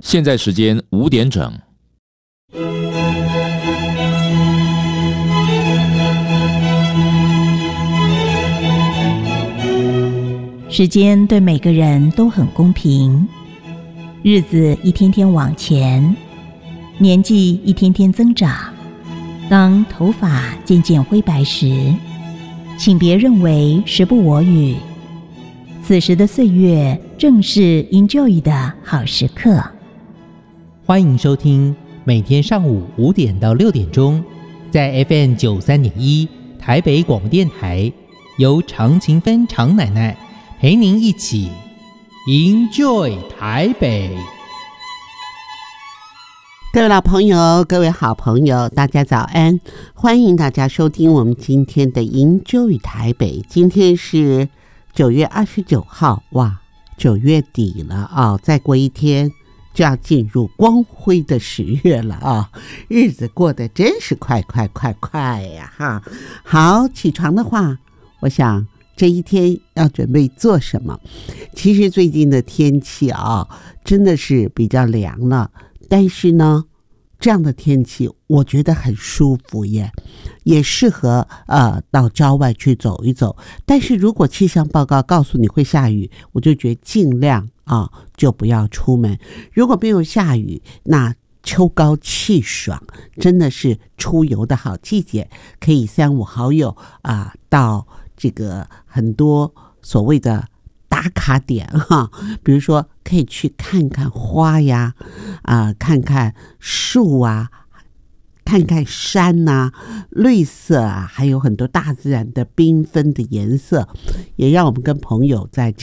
现在时间5点整。 时间对每个人都很公平，日子一天天往前，年纪一天天增长。当头发渐渐灰白时，请别认为时不我与，此时的岁月正是 enjoy 的好时刻。 欢迎收听每天上午5点到6点钟，在 FM 93.1台北广播电台，由常勤芬常奶奶陪您一起 enjoy 台北。 各位老朋友，各位好朋友，大家早安，欢迎大家收听我们今天的 enjoy 台北。今天是9月29号，哇，9月底了啊，再过一天就要进入光辉的10月了啊，日子过得真是快呀哈！好，起床的话，我想这一天要准备做什么？其实最近的天气啊，真的是比较凉了，但是呢，这样的天气我觉得很舒服耶，也适合到郊外去走一走。但是如果气象报告告诉你会下雨，我就觉得尽量就不要出门。如果没有下雨，那秋高气爽，真的是出游的好季节，可以3、5好友到这个很多所谓的打卡点比如说可以去看看花呀，看看树啊，看看山啊，绿色啊，还有很多大自然的缤纷的颜色，也让我们跟朋友在